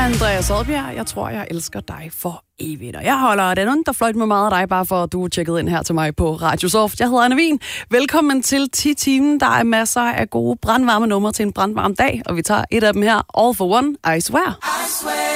Andreas Oddbjerg, jeg tror, jeg elsker dig for evigt. Og jeg holder den underfløjt med meget af dig, bare for at du er tjekket ind her til mig på Radio Soft. Jeg hedder Anne Wien. Velkommen til 10-timen. Der er masser af gode brandvarme numre til en brandvarm dag, og vi tager et af dem her. All for One, I Swear.